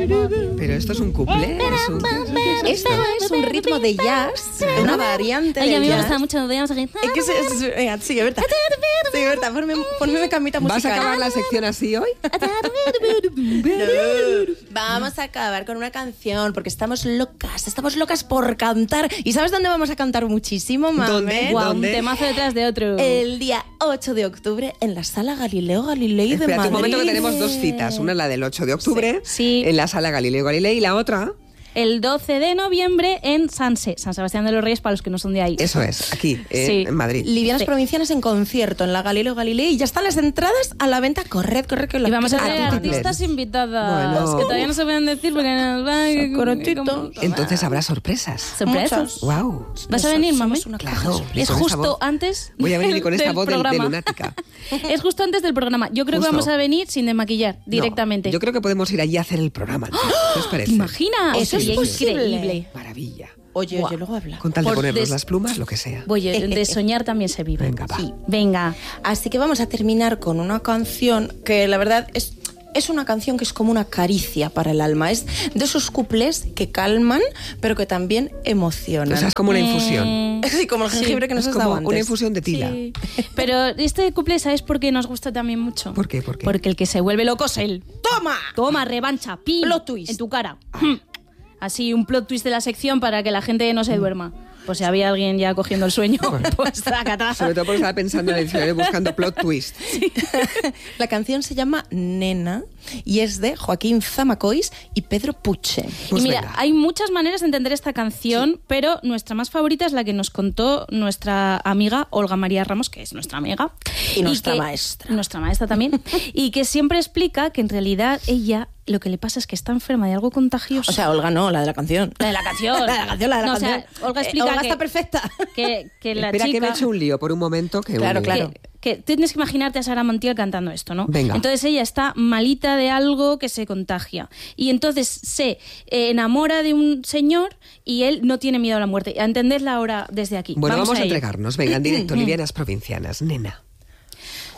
Pero esto es un cuplé. Esto es un ritmo de jazz, una variante Ay, de a mí me jazz. gusta mucho. Veamos aquí. Es que sigue, Berta. Sigue, Berta, ponme camita ¿Vas musical. a acabar la sección así hoy? No. Vamos a acabar con una canción porque estamos locas por cantar. ¿Y sabes dónde vamos a cantar muchísimo, mame? ¿Dónde? Guau, un ¿Dónde? temazo detrás de otro. El día 8 de octubre en la Sala Galileo Galilei de Espérate Madrid. un momento que tenemos dos citas. Una la del 8 de octubre Sí. en la Sala Galileo Galilei y la otra... El 12 de noviembre en Sanse, San Sebastián de los Reyes, para los que no son de ahí. Eso es, aquí, Sí. en Madrid. Livianas Sí. Provincianas en concierto en la Galileo Galilei y ya están las entradas a la venta. Corred. Y vamos a tener Ah, artistas invitadas Bueno. que todavía no se pueden decir porque nos van Corotito. Entonces habrá sorpresas. sorpresas. Wow. ¿Vas a venir, mami? Claro. y Es con esa justo voz. antes. Voy a venir con esta del voz de programa. lunática. Es justo antes del programa. Yo creo Justo. que vamos a venir sin desmaquillar directamente. No, yo creo que podemos ir allí a hacer el programa. ¿Qué os parece? ¿Te imaginas? Eso Sería es posible. increíble. Maravilla. Oye, Guau. luego habla. Con tal de Por ponernos des- las plumas, lo que sea. Oye, de soñar también se vive. Venga, va. Sí. Venga. Así que vamos a terminar con una canción que la verdad es una canción que es como una caricia para el alma. Es de esos cuplés que calman, pero que también emocionan. O sea, es como una infusión. Sí, como el jengibre que nos Es has como dado antes. una infusión de tila. Sí. Pero este cuplé, ¿sabes por qué nos gusta también mucho? ¿Por qué? ¿Por qué? Porque el que se vuelve loco es él. ¡Toma! Toma, revancha, pim, Plot twist. en tu cara. Así, un plot twist de la sección para que la gente no se duerma. Pues si había alguien ya cogiendo el sueño, pues tacatá. Sobre todo porque estaba pensando en el diccionario buscando plot twist. La canción se llama Nena y es de Joaquín Zamacois y Pedro Puche. Pues y mira, venga. hay muchas maneras de entender esta canción, pero nuestra más favorita es la que nos contó nuestra amiga Olga María Ramos, que es nuestra amiga. Y nuestra que- maestra. Nuestra maestra también. Y que siempre explica que en realidad ella lo que le pasa es que está enferma de algo contagioso. O sea, Olga no, la de la canción. La de la canción. La de la canción, la de la No, canción. O sea, Olga explica Olga que, está perfecta. que la Espera, chica... que me he hecho un lío por un momento. Que Claro, un- claro. Que tienes que imaginarte a Sara Montiel cantando esto, ¿no? Venga. Entonces ella está malita de algo que se contagia. Y entonces se enamora de un señor y él no tiene miedo a la muerte. A entenderla ahora desde aquí. Bueno, vamos a ello. entregarnos. Venga, en directo, Livianas Provincianas. Nena.